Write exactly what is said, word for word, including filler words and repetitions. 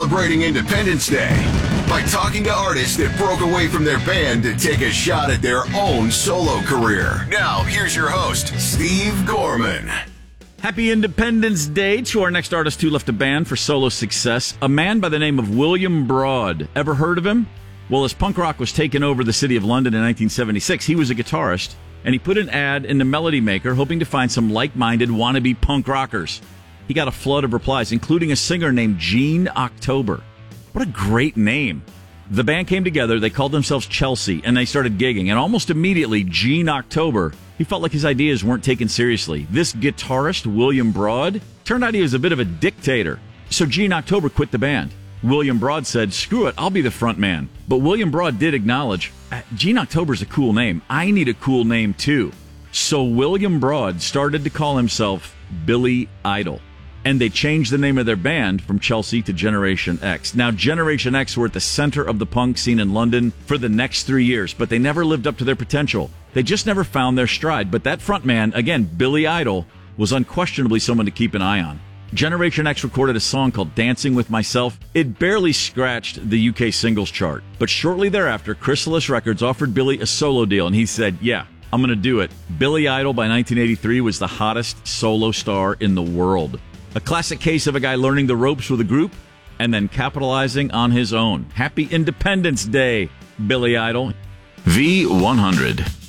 celebrating Independence Day by talking to artists that broke away from their band to take a shot at their own solo career. Now, here's your host, Steve Gorman. Happy Independence Day to our next artist who left a band for solo success, a man by the name of William Broad. Ever heard of him? Well, as punk rock was taking over the city of London in nineteen seventy-six, he was a guitarist, and he put an ad in the Melody Maker hoping to find some like-minded wannabe punk rockers. He got a flood of replies, including a singer named Gene October. What a great name. The band came together, they called themselves Chelsea, and they started gigging, and almost immediately, Gene October, he felt like his ideas weren't taken seriously. This guitarist, William Broad, turned out he was a bit of a dictator. So Gene October quit the band. William Broad said, screw it, I'll be the front man. But William Broad did acknowledge, Gene October's a cool name. I need a cool name too. So William Broad started to call himself Billy Idol. And they changed the name of their band from Chelsea to Generation X. Now, Generation X were at the center of the punk scene in London for the next three years, but they never lived up to their potential. They just never found their stride. But that frontman, again, Billy Idol, was unquestionably someone to keep an eye on. Generation X recorded a song called Dancing With Myself. It barely scratched the U K singles chart. But shortly thereafter, Chrysalis Records offered Billy a solo deal, and he said, yeah, I'm going to do it. Billy Idol, by nineteen eighty-three, was the hottest solo star in the world. A classic case of a guy learning the ropes with a group and then capitalizing on his own. Happy Independence Day, Billy Idol. V one hundred.